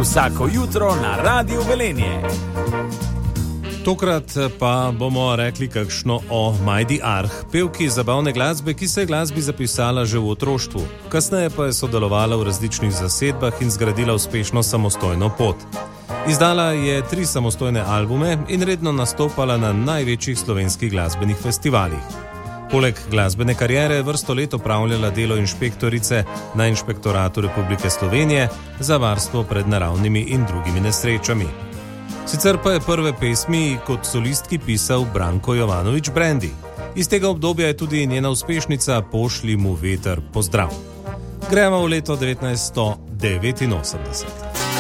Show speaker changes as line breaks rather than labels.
Vsako jutro na Radiu Velenje.
Tokrat pa bomo rekli kakšno o Majdi Arh, pevki zabavne glasbe, ki se je glasbi zapisala že v otroštvu. Kasneje pa je sodelovala v različnih zasedbah in zgradila uspešno samostojno pot. Izdala je 3 samostojne albume in redno nastopala na največjih slovenskih glasbenih festivalih. Poleg glasbene kariere je vrsto let opravljala delo inšpektorice na Inšpektoratu Republike Slovenije za varstvo pred naravnimi in drugimi nesrečami. Sicer pa je prve pesmi kot solistki pisal Branko Jovanović Brendi. Iz tega obdobja je tudi njena uspešnica Pošlji mu veter pozdrav. Gremo v leto 1989.